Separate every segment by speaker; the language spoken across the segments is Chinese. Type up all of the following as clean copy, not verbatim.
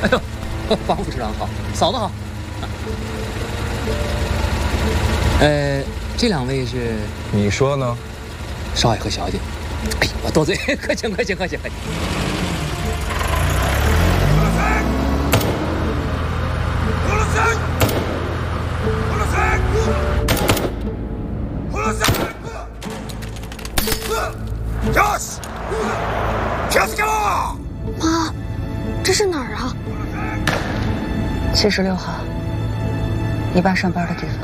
Speaker 1: 哎呦，方副处长好，嫂子好。这两位是？
Speaker 2: 你说呢？
Speaker 1: 少爷和小姐。哎，我多嘴，客气。
Speaker 3: 妈，这是哪儿啊
Speaker 4: ？76号，你爸上班的地方。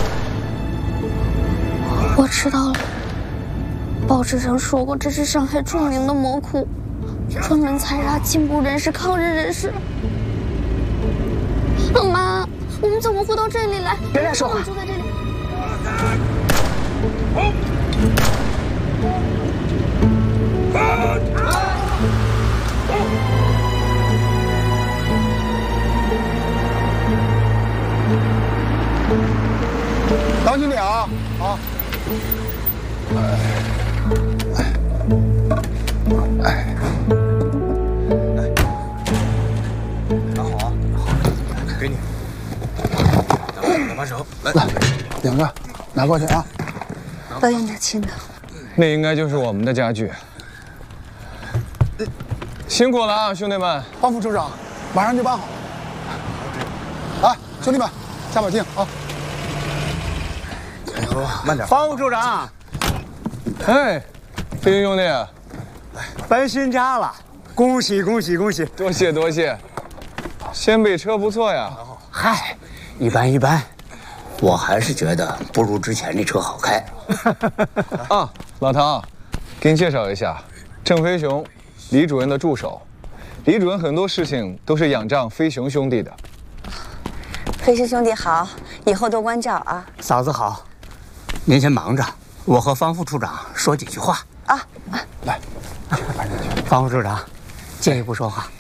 Speaker 3: 我知道了，报纸上说过，这是上海著名的魔窟，专门采杀进步人士、抗日人士。妈，我们怎么会到这里来？
Speaker 4: 别乱说话。
Speaker 3: 住在这里。
Speaker 5: 当心点啊！好。
Speaker 1: 拿好啊！好，给你。两把手，来，
Speaker 5: 两个，拿过去啊。
Speaker 4: 都用点轻的。
Speaker 2: 那应该就是我们的家具。辛苦了啊，兄弟们！
Speaker 5: 方副处长，马上就办好。来，兄弟们，加把劲啊！
Speaker 1: 加油，慢点。
Speaker 6: 方副处长，
Speaker 2: 哎，飞行兄弟，
Speaker 6: 搬新家了，恭喜！
Speaker 2: 多谢。掀背车不错呀。
Speaker 1: 嗨，一般，我还是觉得不如之前那车好开。
Speaker 2: 啊，老唐，给你介绍一下，郑飞雄，李主任的助手。李主任很多事情都是仰仗飞雄兄弟的。
Speaker 4: 飞行兄弟好，以后多关照啊。
Speaker 1: 嫂子好，您先忙着，我和方副处长说几句话
Speaker 4: 啊。
Speaker 1: 来，方副处长，借一步说话。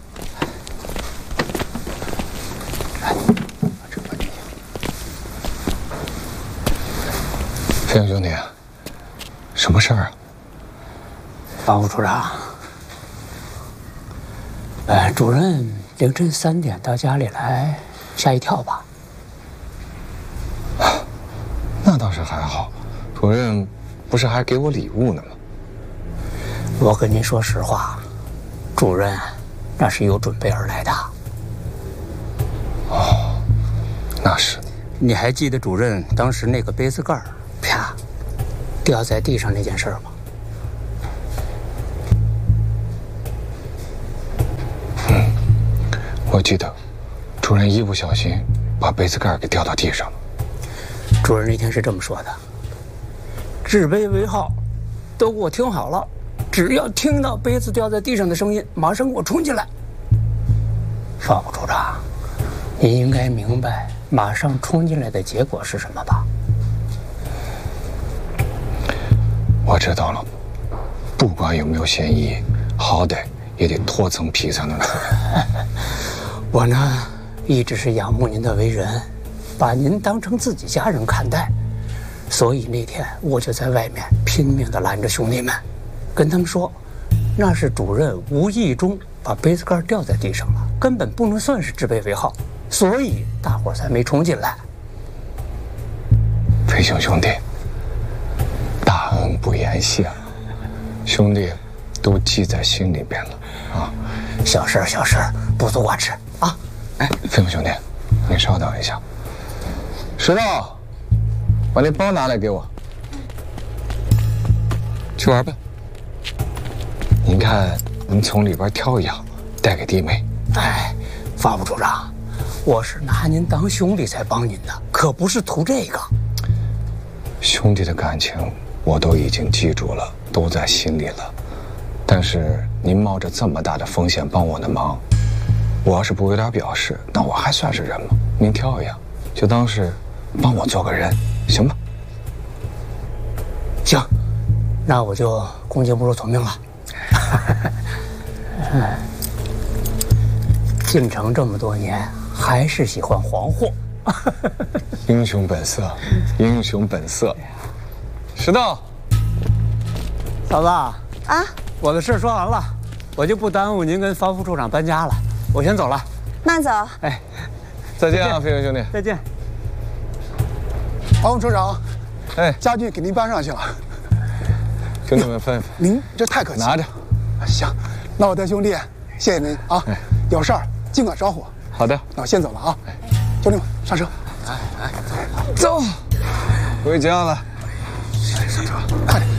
Speaker 2: 飞雄兄弟，什么事儿啊？
Speaker 1: 方副处长，主任凌晨3点到家里来，吓一跳吧？
Speaker 2: 那倒是还好，主任不是还给我礼物呢吗？
Speaker 1: 我跟您说实话，主任那是有准备而来的。
Speaker 2: 哦，那是。
Speaker 1: 你还记得主任当时那个杯子盖啪掉在地上那件事吗？
Speaker 2: 我记得，主任一不小心把杯子盖给掉到地上了。
Speaker 1: 主任那天是这么说的：制杯为号，都给我听好了，只要听到杯子掉在地上的声音，马上给我冲进来。方副处长，您应该明白马上冲进来的结果是什么吧？
Speaker 2: 我知道了，不管有没有嫌疑，好歹也得脱层皮才能出来。
Speaker 1: 我呢，一直是仰慕您的为人，把您当成自己家人看待，所以那天我就在外面拼命地拦着兄弟们，跟他们说，那是主任无意中把杯子盖掉在地上了，根本不能算是制杯为号，所以大伙才没冲进来。
Speaker 2: 飞行兄弟，大恩不言谢，兄弟都记在心里边了啊。
Speaker 1: 小事，不足挂齿啊！
Speaker 2: 哎，飞行兄弟，你稍等一下。石头，把那包拿来给我。去玩吧。您看，您从里边挑一样，带给弟妹。
Speaker 1: 哎，方副处长，我是拿您当兄弟才帮您的，可不是图这个。
Speaker 2: 兄弟的感情我都已经记住了，都在心里了。但是您冒着这么大的风险帮我的忙，我要是不有点表示，那我还算是人吗？您挑一样，就当是帮我做个人，行吗？
Speaker 1: 行，那我就恭敬不如从命了。进城这么多年，还是喜欢黄货。
Speaker 2: 英雄本色，英雄本色。石头，
Speaker 6: 嫂子
Speaker 4: 啊，
Speaker 6: 我的事说完了，我就不耽误您跟方副处长搬家了。 我先走了。
Speaker 4: 慢走。
Speaker 6: 哎，
Speaker 2: 再见啊，飞行兄弟。
Speaker 6: 再见。
Speaker 5: 王副车长，
Speaker 2: 哎，
Speaker 5: 家具给您搬上去了。
Speaker 2: 兄弟们分分。
Speaker 5: 您这太客气了。
Speaker 2: 拿着。
Speaker 5: 行，那我带兄弟，谢谢您啊。有事儿尽管招呼。
Speaker 2: 好的。
Speaker 5: 那我先走了啊。兄弟们，上车。
Speaker 2: 走，回家了。
Speaker 5: 上车，快点。